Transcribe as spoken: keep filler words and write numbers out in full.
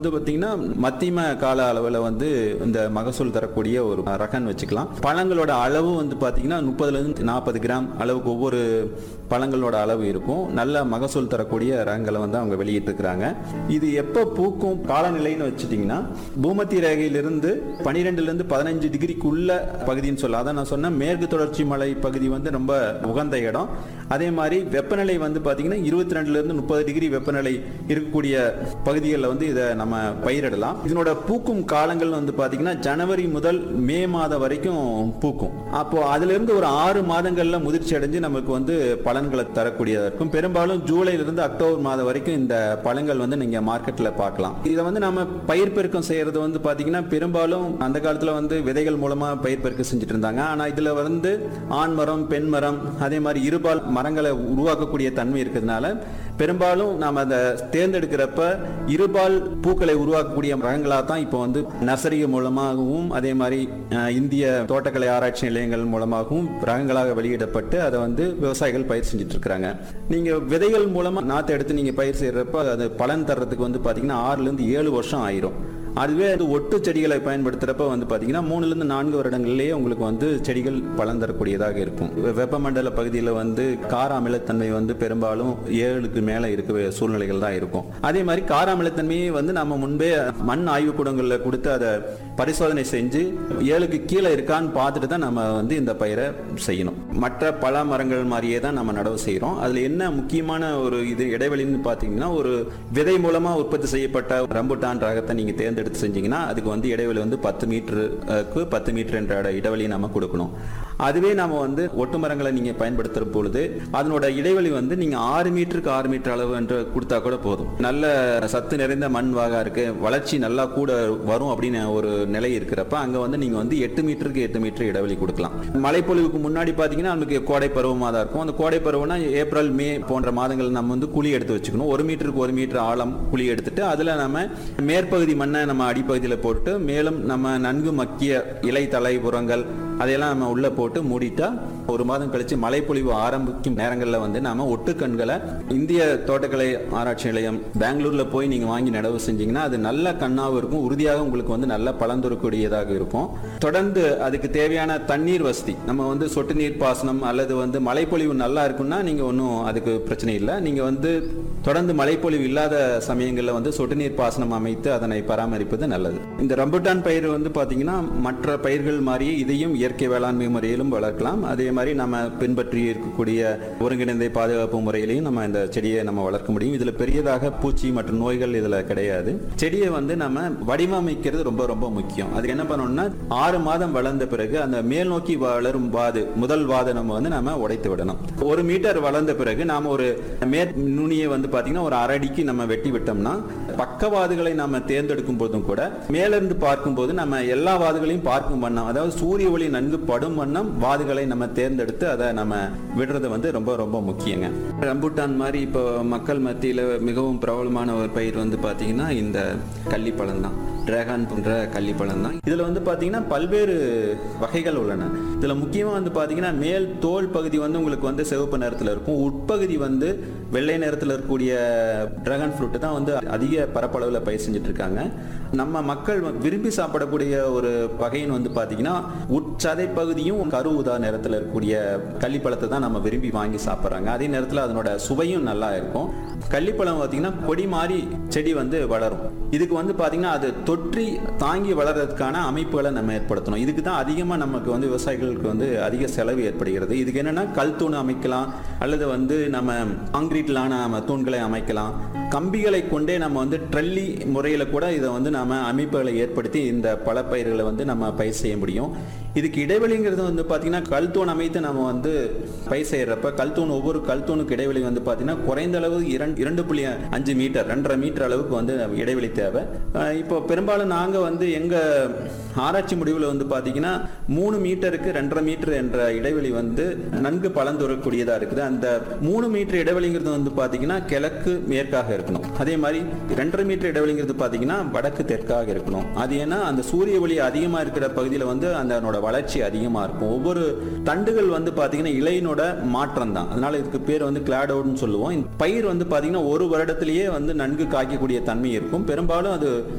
வந்து பார்த்தீங்கன்னா மத்தியம கால அளவில் வந்து இந்த மகசூல் தரக்கூடிய ஒரு ரகன் வச்சுக்கலாம். பழங்களோட அளவு வந்து பார்த்தீங்கன்னா முப்பதுலேருந்து நாற்பது கிராம் அளவுக்கு ஒவ்வொரு பழங்களோட அளவு இருக்கும். நல்ல மகசூல் தரக்கூடிய ரகங்களை வந்து அவங்க வெளியிட்டிருக்கிறாங்க. இது எப்போ பூக்கும் காலநிலைன்னு வச்சுட்டிங்கன்னா பூமத்திய ரேகையிலிருந்து பன்னிரெண்டுலேருந்து பதினஞ்சு டிகிரிக்குள்ள பகுதின்னு சொல்லலாம். அதான் நான் சொன்னேன், மேற்கு தொடர்ச்சி மலை பகுதி வந்து ரொம்ப உகந்த இடம். அதே மாதிரி வெப்பநிலை வந்து பார்த்தீங்கன்னா இருபத்தி ரெண்டுலேருந்து முப்பது டிகிரி வெப்பநிலை இருக்கக்கூடிய பகுதிகளில் வந்து இதை நம்ம பயிரிடலாம். இதனோட பூக்கும் காலங்கள் வந்து பார்த்தீங்கன்னா ஜனவரி முதல் மே மாதம் வரைக்கும் பூக்கும். அப்போ அதுல இருந்து ஒரு ஆறு மாதங்கள்ல முதிர்ச்சி அடைஞ்சு நமக்கு வந்து பலன்களை தரக்கூடியதா இருக்கும். பெரும்பாலும் ஜூலைல இருந்து அக்டோபர் மாதம் வரைக்கும் இந்த பழங்கள் வந்து நீங்க மார்க்கெட்ல பார்க்கலாம். இதை வந்து நம்ம பயிர் பெருக்கம் செய்யறது வந்து பாத்தீங்கன்னா பெரும்பாலும் அந்த காலத்துல வந்து விதைகள் மூலமா பயிர் பெருக்கம் செஞ்சுட்டு இருந்தாங்க. ஆனா இதுல வந்து ஆண் மரம், பெண் மரம், அதே மாதிரி இருபால் மரங்களை உருவாக்கக்கூடிய தன்மை இருக்கிறதுனால பெரும்பாலும் நாம அதை தேர்ந்தெடுக்கிறப்ப இருபால் பூக்களை உருவாக்கக்கூடிய ரகங்களாக தான் இப்போ வந்து நர்சரி மூலமாகவும் அதே மாதிரி இந்திய தோட்டக்கலை ஆராய்ச்சி நிலையங்கள் மூலமாகவும் ரகங்களாக வெளியிடப்பட்டு அதை வந்து விவசாயிகள் பயிர் செஞ்சுட்டு இருக்கிறாங்க. நீங்க விதைகள் மூலமா நாற்று எடுத்து நீங்க பயிர் செய்யறப்ப அது பலன் தர்றதுக்கு வந்து பாத்தீங்கன்னா ஆறுல இருந்து ஏழு வருஷம் ஆயிரும். அதுவே அது ஒட்டு செடிகளை பயன்படுத்துறப்ப வந்து பாத்தீங்கன்னா மூணுல இருந்து நான்கு வருடங்களிலேயே உங்களுக்கு வந்து செடிகள் பலன் தரக்கூடியதாக இருக்கும். வெப்பமண்டல பகுதியில் வந்து கார அமிலத்தன்மை வந்து பெரும்பாலும் ஏழுக்கு மேல இருக்க சூழ்நிலைகள் தான் இருக்கும். அதே மாதிரி கார அமிலத்தன்மையை வந்து நம்ம முன்பே மண் ஆய்வு கூடங்கள்ல கொடுத்து அதை பரிசோதனை செஞ்சு ஏழுக்கு கீழே இருக்கான்னு பார்த்துட்டு தான் நம்ம வந்து இந்த பயிரை செய்யணும். மற்ற பல மரங்கள் மாதிரியே தான் நம்ம நடவு செய்யறோம். அதுல என்ன முக்கியமான ஒரு இது இடைவெளின்னு பாத்தீங்கன்னா ஒரு விதை மூலமா உற்பத்தி செய்யப்பட்ட ரம்புட்டான் ரகத்தை நீங்க தேர்ந்து எடுத்து செஞ்சீங்கன்னா அதுக்கு வந்து இடைவெளி வந்து பத்து மீட்டருக்கு பத்து மீட்டர் என்ற இடைவெளியை நம்ம கொடுக்கணும். அதுவே நாம வந்து ஒட்டு மரங்களை நீங்க பயன்படுத்துற பொழுது அதனோட இடைவெளி வந்து நீங்க ஆறு மீட்டருக்கு ஆறு மீட்டர் அளவு என்று கொடுத்தா கூட போதும். நல்ல சத்து நிறைந்த மண் வாகா இருக்கு, வளர்ச்சி நல்லா கூட வரும் அப்படின்னு ஒரு நிலை இருக்கிறப்ப அங்க வந்து நீங்க வந்து எட்டு மீட்டருக்கு எட்டு மீட்டர் இடைவெளி கொடுக்கலாம். மழைப்பொழிவுக்கு முன்னாடி பாத்தீங்கன்னா நமக்கு கோடை பருவமா தான் இருக்கும். அந்த கோடை பருவம்னா ஏப்ரல் மே போன்ற மாதங்கள் நம்ம வந்து குழி எடுத்து வச்சுக்கணும். ஒரு மீட்டருக்கு ஒரு மீட்டர் ஆழம் குழி எடுத்துட்டு அதுல நம்ம மேற்பகுதி மண்ணை நம்ம அடிப்பகுதியில் போட்டு மேலும் நம்ம நன்கு மக்கிய இலை தலை புறங்கள் அதையெல்லாம் நம்ம உள்ள போட்டு மூடிட்டா ஒரு மாதம் கழிச்சு மழைப்பொழிவு ஆரம்பிக்கும் நேரங்களில் வந்து நாம ஒட்டுக்கண்களை இந்திய தோட்டக்கலை ஆராய்ச்சி நிலையம் பெங்களூர்ல போய் நீங்க வாங்கி நடவு செஞ்சீங்கன்னா அது நல்ல கண்ணாவும் இருக்கும், உறுதியாக உங்களுக்கு வந்து நல்ல பலந்துறக்கூடியதாக இருக்கும். தொடர்ந்து அதுக்கு தேவையான தண்ணீர் வசதி நம்ம வந்து சொட்டு நீர் பாசனம் அல்லது வந்து மழைப்பொழிவு நல்லா இருக்குன்னா நீங்க ஒன்றும் அதுக்கு பிரச்சனை இல்லை. நீங்க வந்து தொடர்ந்து மழைப்பொழிவு இல்லாத சமயங்களில் வந்து சொட்டு நீர் பாசனம் அமைத்து அதனை பராமரிப்பது நல்லது. இந்த ரம்புட்டான் பயிர் வந்து பாத்தீங்கன்னா மற்ற பயிர்கள் மாதிரியே இதையும் இயற்கை வேளாண்மை முறையிலும் வளர்க்கலாம். அதே மாதிரி நம்ம பின்பற்றி இருக்கக்கூடிய ஒருங்கிணைந்த பாதுகாப்பு முறையிலையும் நம்ம இந்த செடியை நம்ம வளர்க்க முடியும். இதுல பெரியதாக பூச்சி மற்றும் நோய்கள் இதுல கிடையாது. செடியை வந்து நம்ம வடிவமைக்கிறது ரொம்ப ரொம்ப முக்கியம். அதுக்கு என்ன பண்ணணும்னா ஆறு மாதம் வளர்ந்த பிறகு அந்த மேல் நோக்கி வளரும் வாது முதல் வாதை நம்ம வந்து நம்ம உடைத்து விடணும். ஒரு மீட்டர் வளர்ந்த பிறகு நாம ஒரு மேற் நுனியை வந்து பாத்தீங்கன்னா ஒரு அரடிக்கு நம்ம வெட்டி விட்டோம்னா பக்கவாதுகளை நம்ம தேர்ந்தெடுக்கும் போதும் கூட மேலிருந்து பார்க்கும் போது நம்ம எல்லா வாதுகளையும் பார்க்கும் வண்ணம், அதாவது சூரிய ஒளி நன்கு படும் வண்ணம் வாதுகளை நம்ம தேர்ந்தெடுத்து அதை நம்ம விடுறது வந்து ரொம்ப ரொம்ப முக்கியங்க. ரம்புட்டான் மாதிரி இப்போ மக்கள் மத்தியில் மிகவும் பிரபலமான ஒரு பயிர் வந்து பாத்தீங்கன்னா இந்த கள்ளிப்பழம் தான், டிராகன் போன்ற கள்ளிப்பழம் தான். இதுல வந்து பாத்தீங்கன்னா பல்வேறு வகைகள் உள்ளன. இதுல முக்கியமா வந்து பாத்தீங்கன்னா மேல் தோல் பகுதி வந்து உங்களுக்கு வந்து சிவப்பு நிறத்துல இருக்கும், உட்பகுதி வந்து வெள்ளை நிறத்துல இருக்கக்கூடிய டிராகன் ஃப்ரூட் தான் வந்து அதிக பரப்பளவில் பயிர் செஞ்சுட்டு இருக்காங்க. நம்ம மக்கள் விரும்பி சாப்பிடக்கூடிய ஒரு வகைன்னு வந்து பாத்தீங்கன்னா உட்சதை பகுதியும் கரு ஊதா நிறத்துல இருக்கக்கூடிய கள்ளிப்பழத்தை தான் நம்ம விரும்பி வாங்கி சாப்பிட்றாங்க. அதே நேரத்தில் அதனோட சுவையும் நல்லா இருக்கும். கள்ளிப்பழம் பார்த்தீங்கன்னா கொடி மாதிரி செடி வந்து வளரும். இதுக்கு வந்து பாத்தீங்கன்னா அது தொற்றி தாங்கி வளர்றதுக்கான அமைப்புகளை நம்ம ஏற்படுத்தணும். இதுக்கு தான் அதிகமாக நமக்கு வந்து விவசாயிகளுக்கு வந்து அதிக செலவு ஏற்படுகிறது. இதுக்கு என்னன்னா கல் தூண் அமைக்கலாம் அல்லது வந்து நம்ம காங்கிரீட்லான தூண்களை அமைக்கலாம். கம்பிகளை கொண்டே நம்ம வந்து ட்ரெல்லி முறையில் கூட இதை வந்து நம்ம அமைப்புகளை ஏற்படுத்தி இந்த பல பயிர்களை வந்து நம்ம பயிர் செய்ய முடியும். இதுக்கு இடைவெளிங்கிறது வந்து பார்த்தீங்கன்னா கல் தூண் அமைத்து நம்ம வந்து பயிர் செய்யறப்ப கல் தூண் ஒவ்வொரு கல் தூணுக்கு இடைவெளி வந்து பார்த்தீங்கன்னா குறைந்த அளவு இரண்டு இரண்டு புள்ளி அஞ்சு மீட்டர் ரெண்டரை மீட்டர் அளவுக்கு வந்து இடைவெளி தேவை. இப்போ பெரும்பாலும் நாங்கள் வந்து எங்க ஆராய்ச்சி முடிவில் வந்து பார்த்தீங்கன்னா மூணு மீட்டருக்கு ரெண்டரை மீட்டர் என்ற இடைவெளி வந்து நன்கு பலந்துறக்கூடியதா இருக்குது. அந்த மூணு மீட்டர் இடைவெளிங்கிறது வந்து பார்த்தீங்கன்னா கிழக்கு மேற்காக இருக்கணும். அதே மாதிரி ரெண்டரை மீட்டர் இடைவெளிங்கிறது பார்த்தீங்கன்னா வடக்கு தெற்காக இருக்கணும். அது ஏன்னா அந்த சூரிய ஒளி அதிகமாக இருக்கிற பகுதியில் வந்து அதனோட வளர்ச்சி அதிகமாக இருக்கும். ஒவ்வொரு தண்டுகள் வந்து பார்த்தீங்கன்னா இலையினோட மாற்றம் தான், அதனால இதுக்கு பேர் வந்து கிளாடோட்னு சொல்லுவோம். இந்த பயிர் வந்து பார்த்தீங்கன்னா ஒரு வருடத்திலேயே வந்து நன்கு காய்க்கக்கூடிய தன்மை இருக்கும். பெரும்பாலும் அது